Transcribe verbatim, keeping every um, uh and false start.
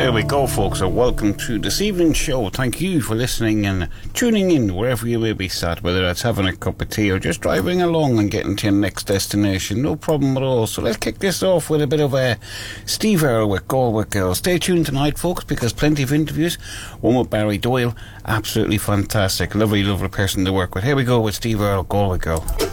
There we go, folks, and welcome to this evening's show. Thank you for listening and tuning in wherever you may be sat, whether that's having a cup of tea or just driving along and getting to your next destination. No problem at all. So let's kick this off with a bit of a Steve Earle with Galway Girl. Stay tuned tonight, folks, because plenty of interviews. One with Barry Doyle, absolutely fantastic. Lovely, lovely person to work with. Here we go with Steve Earle, Galway Girl.